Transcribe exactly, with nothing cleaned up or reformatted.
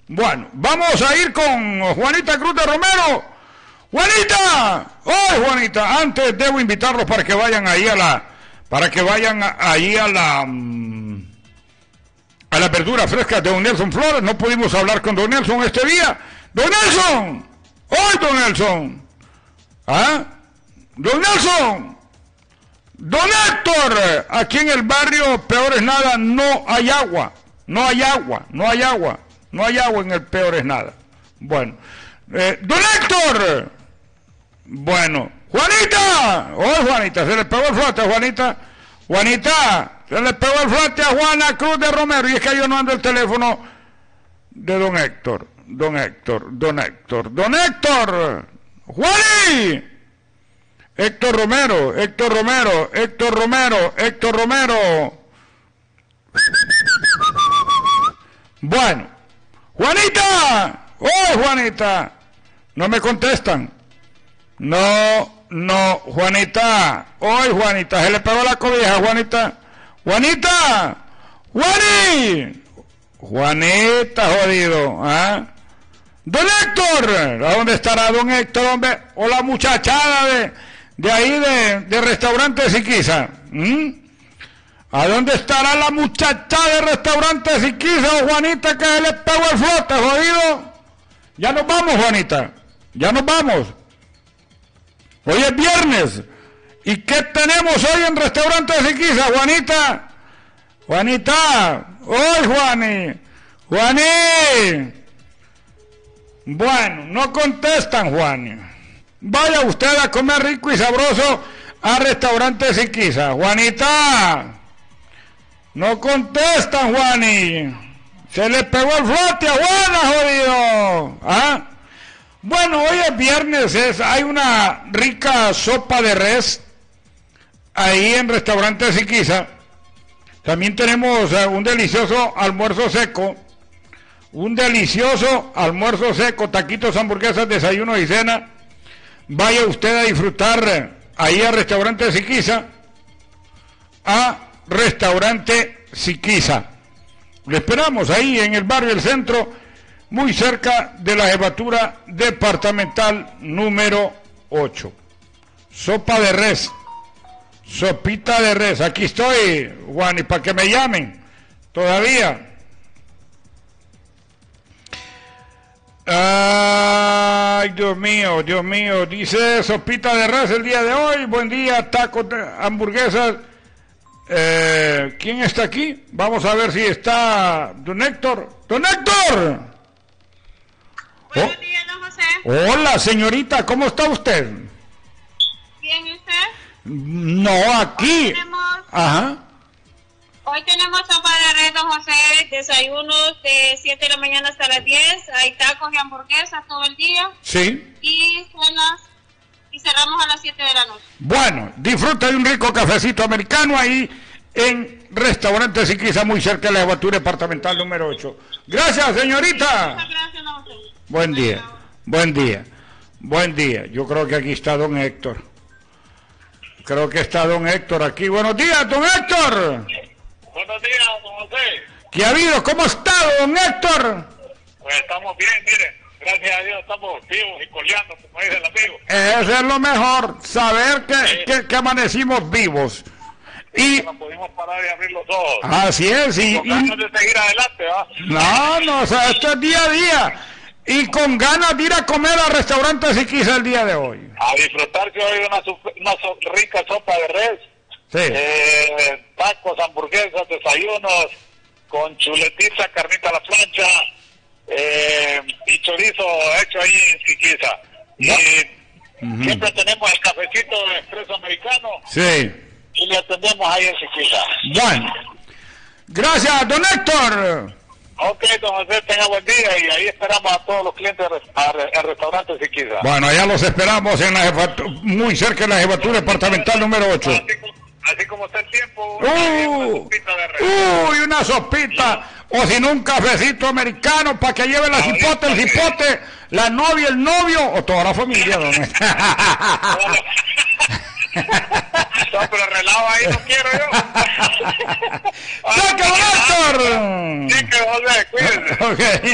Bueno, vamos a ir con Juanita Cruz de Romero. ¡Juanita! ¡Oh, Juanita! Antes debo invitarlos para que vayan ahí a la... Para que vayan ahí a la... A las verduras frescas de don Nelson Flores. No pudimos hablar con don Nelson este día. ¡Don Nelson! ¡Hoy, don Nelson! ¿Ah? ¡Don Nelson! ¡Don Héctor! Aquí en el barrio Peor es Nada no hay agua. No hay agua, no hay agua. No hay agua en el Peor es Nada. Bueno. Eh, ¡Don Héctor! Bueno. ¡Juanita! ¡Oh, Juanita! Se le pegó el flote, Juanita. Juanita, se le pegó el flote a Juana Cruz de Romero. Y es que yo no ando el teléfono de don Héctor. Don Héctor, don Héctor, don Héctor. ¡Juani! Héctor Romero, Héctor Romero, Héctor Romero, Héctor Romero. Bueno. ¡Juanita! ¡Oh, Juanita! No me contestan. No, no, Juanita. ¡Oh, Juanita! Se le pegó la cobija, Juanita. ¡Juanita! ¡Juani! Juanita, jodido. ¿Ah? ¡Don Héctor! ¿A dónde estará don Héctor, hombre? O la muchachada de, de ahí de, de Restaurante Siquisa. ¿Mm? ¿A dónde estará la muchachada de Restaurante Siquisa o Juanita que se le pegó el flote, jodido? Ya nos vamos, Juanita. Ya nos vamos. Hoy es viernes. ¿Y qué tenemos hoy en Restaurante Siquisa, Juanita? Juanita. ¡Hoy, Juani! ¡Juani! Bueno, no contestan, Juani. Vaya usted a comer rico y sabroso a Restaurante Siquisa. Juanita. No contestan, Juani. Se le pegó el flote a Juana, jodido. ¿Ah? Bueno, hoy es viernes, es, hay una rica sopa de res ahí en Restaurante Siquisa. También tenemos uh, un delicioso almuerzo seco, un delicioso almuerzo seco, taquitos, hamburguesas, desayuno y cena. Vaya usted a disfrutar ahí a Restaurante Siquisa, a Restaurante Siquisa. Lo esperamos ahí en el barrio El Centro, muy cerca de la jefatura departamental número ocho. Sopa de res, sopita de res. Aquí estoy, Juan, y para que me llamen todavía. Ay, Dios mío, Dios mío. Dice sopita de res el día de hoy. Buen día, tacos, hamburguesas. Eh, ¿Quién está aquí? Vamos a ver si está don Héctor. ¡Don Héctor! Buenos oh. días, don José. Hola, señorita, ¿cómo está usted? Bien, ¿y usted? No, aquí. Hoy tenemos, Ajá. hoy tenemos sopa de res, don José, desayunos de siete de la mañana hasta las diez, hay tacos y hamburguesas todo el día. Sí. Y cenas, y cerramos a las siete de la noche. Bueno, disfruta de un rico cafecito americano ahí en Restaurante Siquisa, muy cerca de la jefatura departamental número ocho. Gracias, señorita. Muchas gracias, don José. Buen día, buen día, buen día. Yo creo que aquí está don Héctor. Creo que está don Héctor aquí. Buenos días, don Héctor. Buenos días, don José. ¿Qué ha habido? ¿Cómo está, don Héctor? Pues estamos bien, miren. Gracias a Dios estamos vivos y coleando, como dice el amigo. Eso es lo mejor, saber que, Sí. que, que amanecimos vivos. Y No pudimos parar y abrir los ojos. así es, y, Con y ganas de seguir adelante, ¿va? no, no, o sea, esto es día a día. Y con ganas de ir a comer al Restaurante Siquisa el día de hoy. A disfrutar que hoy una, sup- una so- rica sopa de res, Sí. eh, tacos, hamburguesas, desayunos, con chuletita, carnita a la plancha, eh, y chorizo hecho ahí en Siquisa. Ya. Y Ujú. siempre tenemos el cafecito de expreso americano Sí. y le atendemos ahí en Siquisa. Bueno. Gracias, don Héctor. Ok, don José, tenga buen día y ahí esperamos a todos los clientes al restaurante Siquisa. Bueno, allá los esperamos en la jefatu- muy cerca de la jefatura departamental número ocho. Así, como- así como está el tiempo, Uh, una sopita de res. uy, una sopita, o si no un cafecito americano para que lleve la cipote, el cipote, la novia, el novio, o toda la familia, don Héctor. No, pero relajo ahí no quiero yo. ¡Saca, don Héctor! Sí, que José, cuídense. Ok.